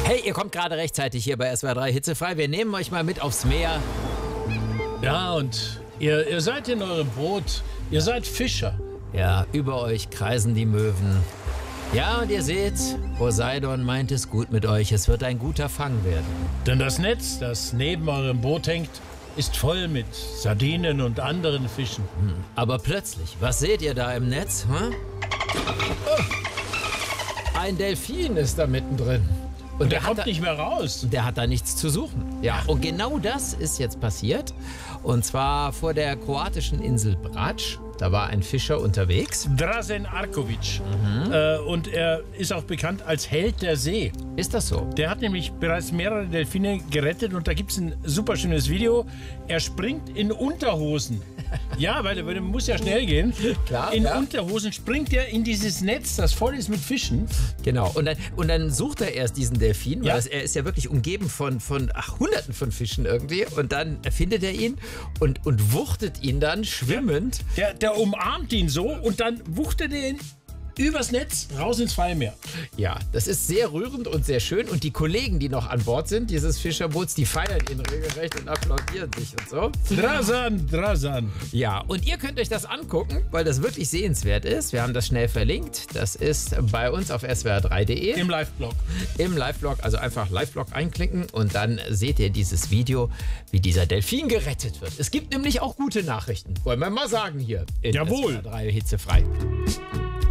Hey, ihr kommt gerade rechtzeitig hier bei SWR 3 Hitzefrei. Wir nehmen euch mal mit aufs Meer. Ja, und ihr seid in eurem Boot. Ihr seid Fischer. Ja, über euch kreisen die Möwen. Ja, und ihr seht, Poseidon meint es gut mit euch. Es wird ein guter Fang werden. Denn das Netz, das neben eurem Boot hängt, ist voll mit Sardinen und anderen Fischen. Aber plötzlich, was seht ihr da im Netz? Hm? Ein Delfin ist da mittendrin. Und der kommt nicht mehr raus. Der hat da nichts zu suchen. Ja, und genau das ist jetzt passiert. Und zwar vor der kroatischen Insel Brač. Da war ein Fischer unterwegs. Dražen Arković. Und er ist auch bekannt als Held der See. Ist das so? Der hat nämlich bereits mehrere Delfine gerettet und da gibt es ein super schönes Video. Er springt in Unterhosen. Ja, weil er muss ja schnell gehen. Klar, in ja. Unterhosen springt er in dieses Netz, das voll ist mit Fischen. Genau. Und dann sucht er erst diesen Delfin, weil Ja. er ist ja wirklich umgeben von Hunderten von Fischen irgendwie. Und dann findet er ihn und wuchtet ihn dann schwimmend. Der umarmt ihn so und dann wuchtet er ihn übers Netz raus ins freie Meer. Ja, das ist sehr rührend und sehr schön. Und die Kollegen, die noch an Bord sind, dieses Fischerboots, die feiern ihn regelrecht und applaudieren sich und so. Dražen. Ja, und ihr könnt euch das angucken, weil das wirklich sehenswert ist. Wir haben das schnell verlinkt. Das ist bei uns auf swr3.de. Im Live-Blog. Im Live-Blog, also einfach Live-Blog einklicken und dann seht ihr dieses Video, wie dieser Delfin gerettet wird. Es gibt nämlich auch gute Nachrichten. Wollen wir mal sagen hier in Jawohl. SWR3 Hitzefrei.